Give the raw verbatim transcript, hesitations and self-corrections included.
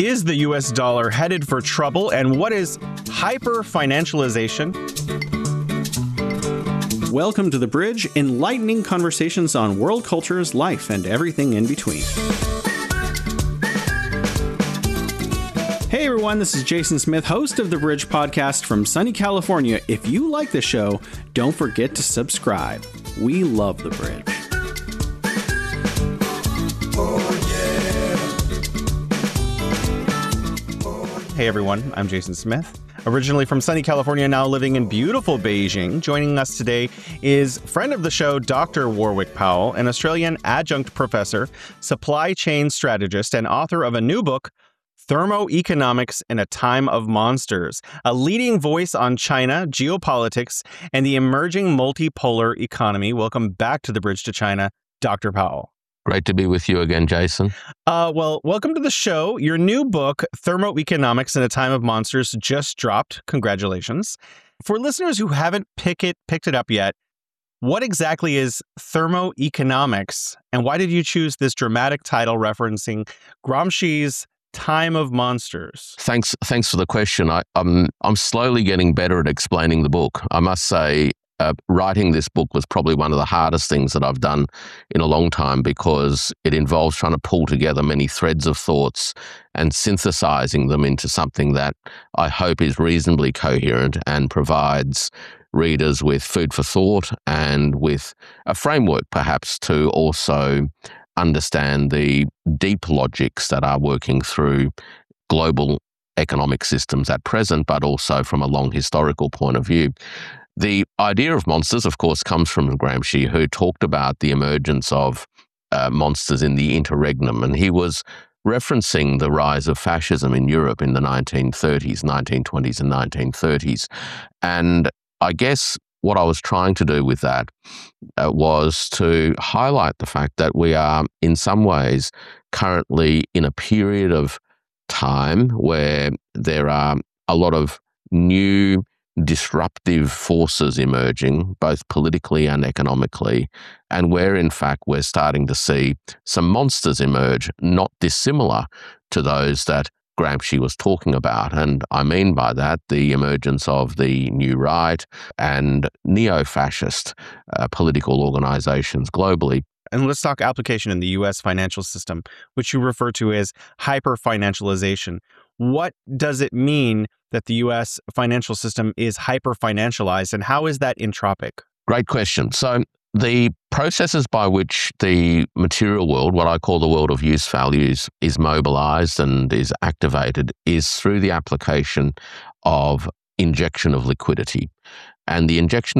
Is the U S dollar headed for trouble, and what is hyper-financialization? Welcome to The Bridge, enlightening conversations on world cultures, life, and everything in between. Hey everyone, this is Jason Smith, host of The Bridge podcast from sunny California. If you like the show, don't forget to subscribe. We love The Bridge. Hey everyone, I'm Jason Smith. Originally from sunny California, now living in beautiful Beijing. Joining us today is friend of the show, Doctor Warwick Powell, an Australian adjunct professor, supply chain strategist, and author of a new book, Thermoeconomics in a Time of Monsters, a leading voice on China, geopolitics, and the emerging multipolar economy. Welcome back to The Bridge to China, Doctor Powell. Great to be with you again, Jason. Uh, well, welcome to the show. Your new book, Thermoeconomics in a Time of Monsters, just dropped. Congratulations. For listeners who haven't pick it, picked it up yet, what exactly is thermoeconomics, and why did you choose this dramatic title referencing Gramsci's Time of Monsters? Thanks thanks for the question. I, I'm, I'm slowly getting better at explaining the book. I must say, Uh, writing this book was probably one of the hardest things that I've done in a long time because it involves trying to pull together many threads of thoughts and synthesizing them into something that I hope is reasonably coherent and provides readers with food for thought and with a framework perhaps to also understand the deep logics that are working through global economic systems at present, but also from a long historical point of view. The idea of monsters, of course, comes from Gramsci, who talked about the emergence of uh, monsters in the interregnum, and he was referencing the rise of fascism in Europe in the nineteen thirties, nineteen twenties and nineteen thirties. And I guess what I was trying to do with that uh, was to highlight the fact that we are, in some ways, currently in a period of time where there are a lot of new disruptive forces emerging, both politically and economically, and where in fact we're starting to see some monsters emerge, not dissimilar to those that Gramsci was talking about. And I mean by that the emergence of the new right and neo-fascist uh, political organizations globally. And let's talk application in the U S financial system, which you refer to as hyper-financialization. What does it mean that the U S financial system is hyper-financialized, and how is that entropic? Great question. So the processes by which the material world, what I call the world of use values, is mobilized and is activated is through the application of injection of liquidity. And the injection